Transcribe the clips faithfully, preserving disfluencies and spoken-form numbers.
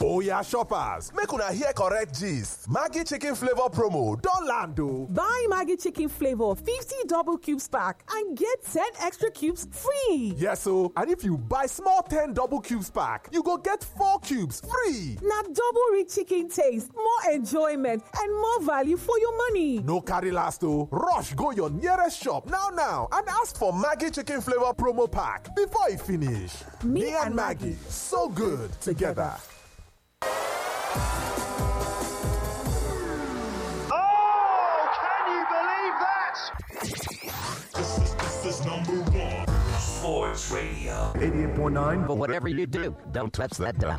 Oya shoppers, make una hear correct gist. Maggi chicken flavor promo don land o. Buy Maggi chicken flavor fifty double cubes pack and get ten extra cubes free. Yes o, and if you buy small ten double cubes pack, you go get four cubes free. Na double rich chicken taste, more enjoyment and more value for your money. No carry last o. Rush go your nearest shop now now and ask for Maggi chicken flavor promo pack before e finish. Me, Me and Maggi, so good together. Oh, can you believe that? This is, this is number one. Sports Radio. eighty-eight point nine. But whatever you do, don't touch that dial.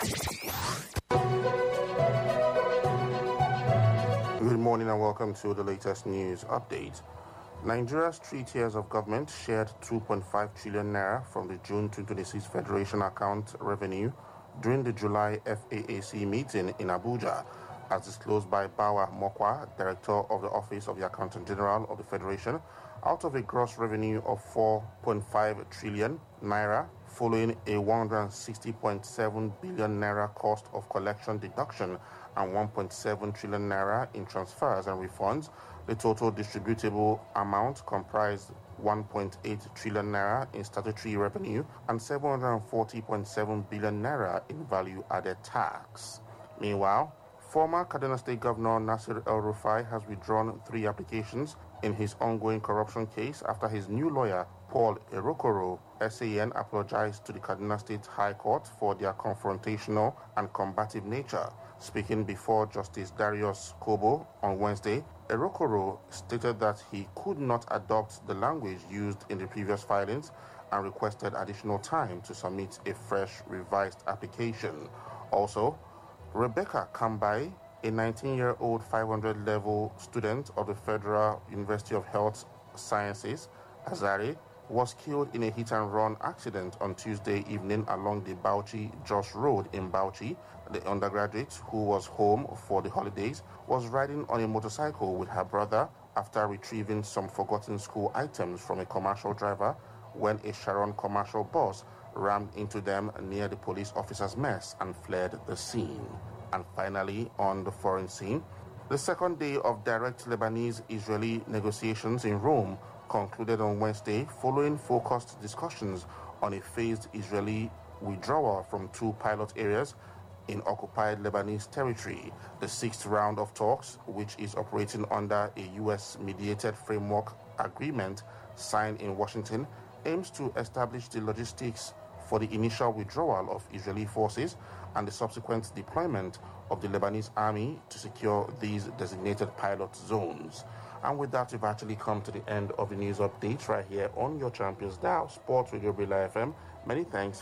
Good morning and welcome to the latest news update. Nigeria's three tiers of government shared two point five trillion naira from the June twenty twenty-six Federation account revenue during the July F A A C meeting in Abuja, as disclosed by Bawa Mokwa, Director of the Office of the Accountant General of the Federation, out of a gross revenue of four point five trillion naira, following a one hundred sixty point seven billion naira cost of collection deduction and one point seven trillion naira in transfers and refunds. The total distributable amount comprised one point eight trillion naira in statutory revenue and seven hundred forty point seven billion naira in value-added tax. Meanwhile, former Kaduna State Governor Nasir El-Rufai has withdrawn three applications in his ongoing corruption case after his new lawyer, Paul Erokoro, S A N, apologized to the Kaduna State High Court for their confrontational and combative nature. Speaking before Justice Darius Kobo on Wednesday, Erokoro stated that he could not adopt the language used in the previous filings and requested additional time to submit a fresh revised application. Also, Rebecca Kambai, a nineteen-year-old five hundred level student of the Federal University of Health Sciences, Azare, was killed in a hit-and-run accident on Tuesday evening along the Bauchi-Jos Road in Bauchi. The undergraduate, who was home for the holidays, was riding on a motorcycle with her brother after retrieving some forgotten school items from a commercial driver when a Sharon commercial bus rammed into them near the police officer's mess and fled the scene. And finally, on the foreign scene, the second day of direct Lebanese-Israeli negotiations in Rome concluded on Wednesday following focused discussions on a phased Israeli withdrawal from two pilot areas in occupied Lebanese territory. The sixth round of talks, which is operating under a U S-mediated framework agreement signed in Washington, aims to establish the logistics for the initial withdrawal of Israeli forces and the subsequent deployment of the Lebanese army to secure these designated pilot zones. And with that, we've actually come to the end of the news update right here on your Champions Dial, Sports Radio Billa F M. Many thanks